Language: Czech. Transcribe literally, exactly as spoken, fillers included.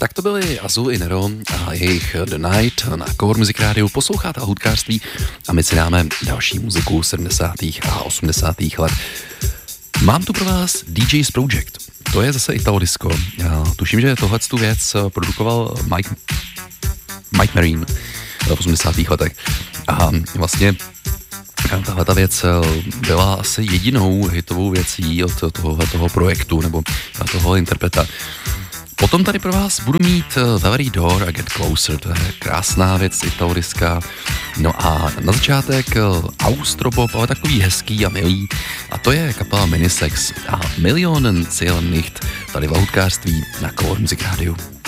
Tak to byly Azul i Nero a jejich The Night na Core Music Radio. Posloucháte hudkářství a my si dáme další muziku sedmdesátých a osmdesátých let. Mám tu pro vás D J's Project. To je zase Italo disco. Já tuším, že tohle tu věc produkoval Mike, Mike Marine v osmdesátých letech. A vlastně tahle ta věc byla asi jedinou hitovou věcí od tohohle toho projektu nebo toho interpreta. Potom tady pro vás budu mít Valerie Door a Get Closer, to je krásná věc italodiska. No a na začátek Austropop, ale takový hezký a milý, a to je kapela Minisex a Millionen Zählen nicht tady v hudkářství na Core Music Radio.